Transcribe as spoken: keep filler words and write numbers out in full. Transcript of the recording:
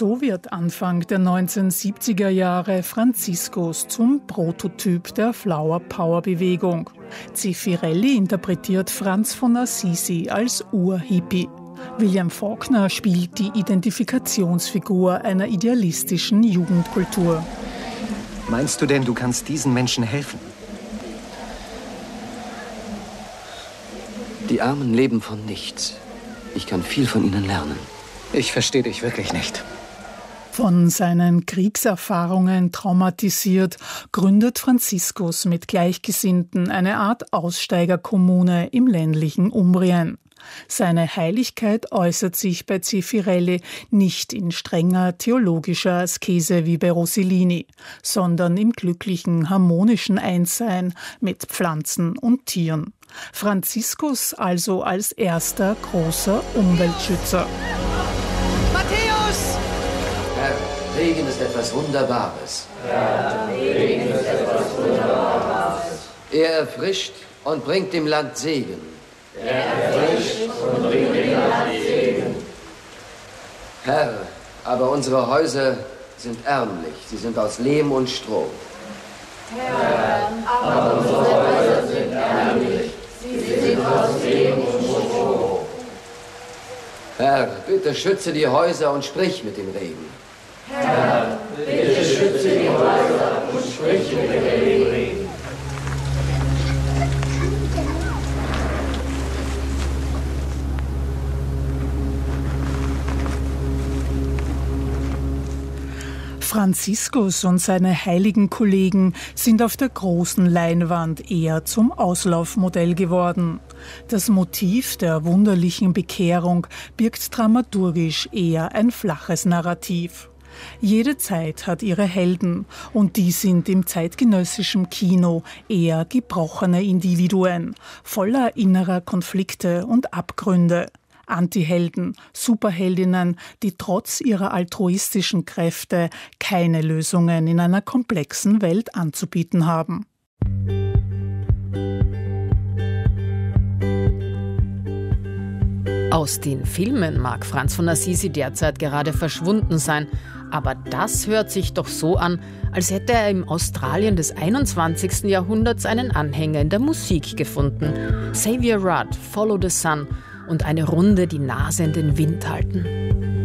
So wird Anfang der neunzehnhundertsiebziger Jahre Franziskus zum Prototyp der Flower-Power-Bewegung. Zeffirelli interpretiert Franz von Assisi als Ur-Hippie. William Faulkner spielt die Identifikationsfigur einer idealistischen Jugendkultur. Meinst du denn, du kannst diesen Menschen helfen? Die Armen leben von nichts. Ich kann viel von ihnen lernen. Ich verstehe dich wirklich nicht. Von seinen Kriegserfahrungen traumatisiert, gründet Franziskus mit Gleichgesinnten eine Art Aussteigerkommune im ländlichen Umbrien. Seine Heiligkeit äußert sich bei Zeffirelli nicht in strenger theologischer Askese wie bei Rossellini, sondern im glücklichen, harmonischen Einssein mit Pflanzen und Tieren. Franziskus also als erster großer Umweltschützer. Matthäus! Herr, Regen ist etwas Wunderbares. Ja, Regen ist etwas Wunderbares. Er erfrischt und bringt dem Land Segen. Er erfrischt und bringt dem Land Segen. Herr, aber unsere Häuser sind ärmlich. Sie sind aus Lehm und Stroh. Herr, aber unsere Häuser sind ärmlich. Sie sind aus Lehm und Stroh. Herr, bitte schütze die Häuser und sprich mit dem Regen. Herr, bitte schütze die Häuser und sprich mit dem Regen. Franziskus und seine heiligen Kollegen sind auf der großen Leinwand eher zum Auslaufmodell geworden. Das Motiv der wunderlichen Bekehrung birgt dramaturgisch eher ein flaches Narrativ. Jede Zeit hat ihre Helden und die sind im zeitgenössischen Kino eher gebrochene Individuen, voller innerer Konflikte und Abgründe. Antihelden, Superheldinnen, die trotz ihrer altruistischen Kräfte keine Lösungen in einer komplexen Welt anzubieten haben. Aus den Filmen mag Franz von Assisi derzeit gerade verschwunden sein, aber das hört sich doch so an, als hätte er im Australien des einundzwanzigsten Jahrhunderts einen Anhänger in der Musik gefunden. Xavier Rudd, Follow the Sun und eine Runde die Nase in den Wind halten.